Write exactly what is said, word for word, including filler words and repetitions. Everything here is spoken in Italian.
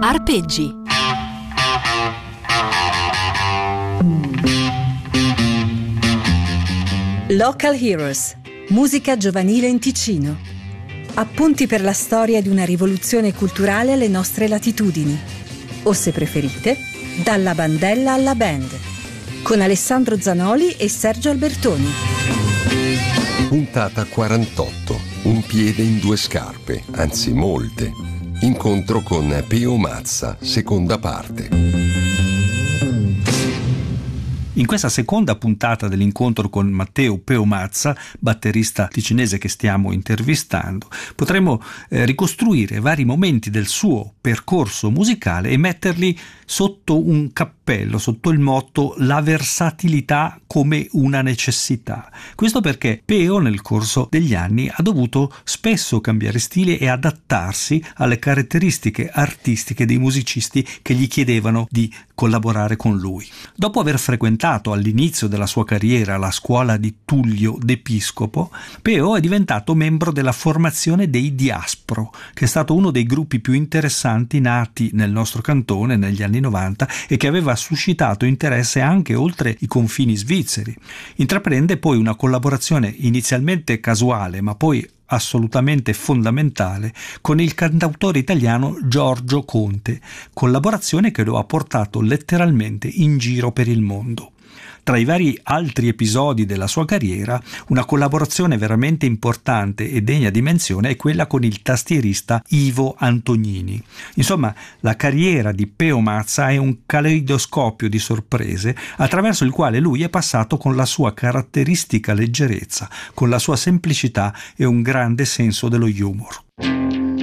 Arpeggi. Local Heroes, musica giovanile in Ticino. Appunti per la storia di una rivoluzione culturale alle nostre latitudini. O se preferite, dalla bandella alla band. Con Alessandro Zanoli e Sergio Albertoni. Puntata quarantotto. Un piede in due scarpe, anzi molte. Incontro con Peo Mazza, seconda parte. In questa seconda puntata dell'incontro con Matteo Peo Mazza, batterista ticinese che stiamo intervistando, potremo eh, ricostruire vari momenti del suo percorso musicale e metterli sotto un cappello, sotto il motto la versatilità come una necessità. Questo perché Peo nel corso degli anni ha dovuto spesso cambiare stile e adattarsi alle caratteristiche artistiche dei musicisti che gli chiedevano di collaborare con lui. Dopo aver frequentato all'inizio della sua carriera la scuola di Tullio d'Episcopo, Peo è diventato membro della formazione dei Diaspro, che è stato uno dei gruppi più interessanti nati nel nostro cantone negli anni novanta e che aveva suscitato interesse anche oltre i confini svizzeri. Intraprende poi una collaborazione inizialmente casuale, ma poi assolutamente fondamentale, con il cantautore italiano Giorgio Conte, collaborazione che lo ha portato letteralmente in giro per il mondo. Tra i vari altri episodi della sua carriera, una collaborazione veramente importante e degna di menzione è quella con il tastierista Ivo Antognini. Insomma, la carriera di Peo Mazza è un caleidoscopio di sorprese attraverso il quale lui è passato con la sua caratteristica leggerezza, con la sua semplicità e un grande senso dello humor.